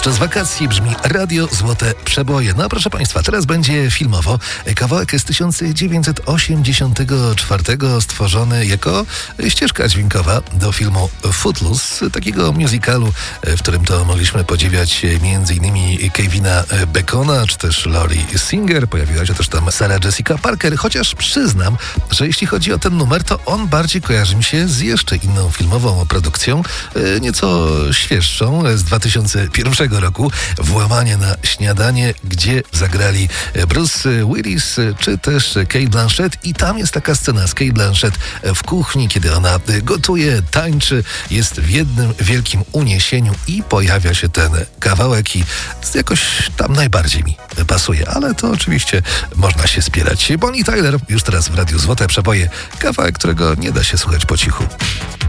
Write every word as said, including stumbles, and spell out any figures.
Podczas wakacji brzmi Radio Złote Przeboje. No proszę Państwa, teraz będzie filmowo. Kawałek z tysiąc dziewięćset osiemdziesiątego czwartego stworzony jako ścieżka dźwiękowa do filmu Footloose, takiego musicalu, w którym to mogliśmy podziwiać między innymi Kevina Bacona, czy też Laurie Singer. Pojawiła się też tam Sarah Jessica Parker, chociaż przyznam, że jeśli chodzi o ten numer, to on bardziej kojarzy mi się z jeszcze inną filmową produkcją, nieco świeższą, z dwa tysiące pierwszego roku, Włamanie na śniadanie, gdzie zagrali Bruce Willis czy też Cate Blanchett, i tam jest taka scena z Cate Blanchett w kuchni, kiedy ona gotuje, tańczy, jest w jednym wielkim uniesieniu i pojawia się ten kawałek i jakoś tam najbardziej mi pasuje, ale to oczywiście można się spierać. Bonnie Tyler już teraz w Radiu Złote Przeboje, kawałek, którego nie da się słuchać po cichu.